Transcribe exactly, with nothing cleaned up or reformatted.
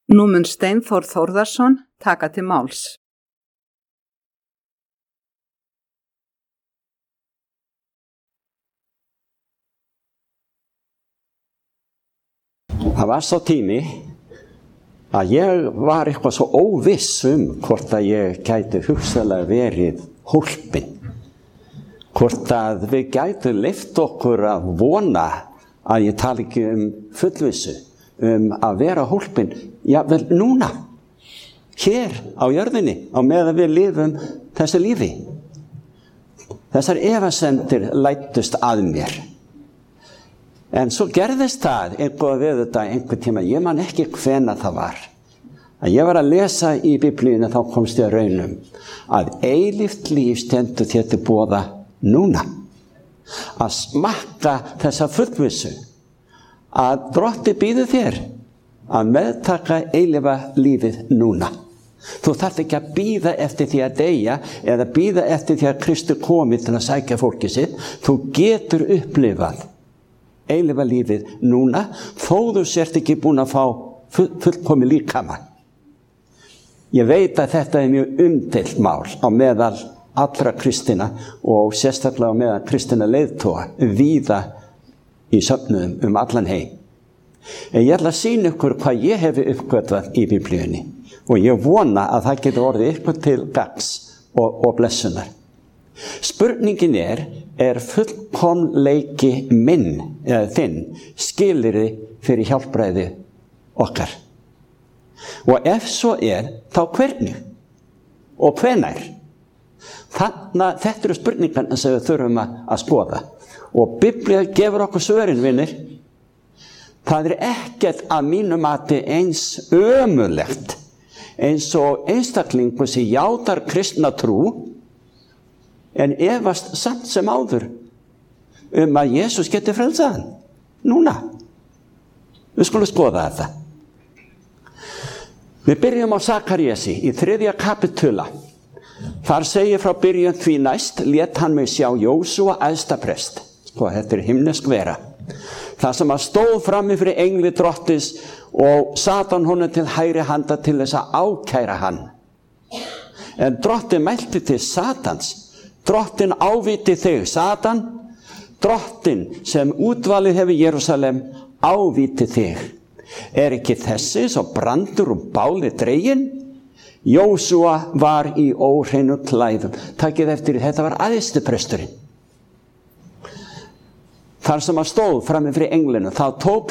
Nú mun Steinþór Þórðarson taka til máls. Það var svo tími að ég var eitthvað svo óviss um hvort að ég gæti hugsanlega verið hólpinn. Hvort að við gætu leyft okkur að vona að ég tali ekki um fullvissu, um að vera hólpinn, jafnvel núna, hér á jörðinni, á meðan við lifum þessu lífi. Þessar efasemdir læddust að mér. En svo gerðist það eitthvað við þetta einhver tíma, ég man ekki hvenær það var. Að ég var að lesa í Biblíunni, þá komst ég að raunum að eilíft líf stendur þér til boða núna. Að smakka þessa fullvissu, að Drottinn býður þér að meðtaka eilífa lífið núna. Þú þarft ekki að bíða eftir því að deyja eða bíða eftir því að Kristur komi til að sækja fólkið sitt. Þú getur upplifað eilífa lífið núna, þó þú sért ekki búin að fá full, fullkomi líkama. Ég veit að þetta er mjög umdeilt mál á meðal allra kristina og sérstaklega á meðal kristina leiðtoga víða í söfnuðum um allan heim. En ég ætla að sýna ykkur hvað ég hefi uppgötvað í Biblíunni og ég vona að það getur orðið ykkur til gagns og, og blessunar. Spurningin er, er fullkomleiki minn eða þinn skilyrði fyrir hjálpræði okkar? Og ef svo er, þá hvernig og hvenær? Þannig að þetta eru spurningarna sem við þurfum að, að skoða. Og Biblía gefur okkur svörin, vinir. Það er ekkert að mínu mati eins ömurlegt, eins og einstaklingur sem játar kristna trú, en efast samt sem áður um að Jesús geti frelsað hann. Núna. Við skulum skoða þetta. Við byrjum á Sakaríasi í þriðja kapitula. Þar segir frá byrjun því næst lét hann mig sjá Jósúa æðsta prest. Sko, þetta er himnesk vera. Það sem að stóð frammi fyrir engli Drottins og Satan honum til hægri handa til þess að ákæra hann. En Drottinn mælti til Satans. Drottinn ávíti þig, Satan. Drottinn sem útvalið hefur Jerúsalem ávíti þig. Er ekki þessi svo brandur og báli dreginn? Jósúa var í óhreinu klæðum. Takið eftir, þetta var æðstipresturinn. Þar sem hann stóð frammi fyrir englinu, þá tók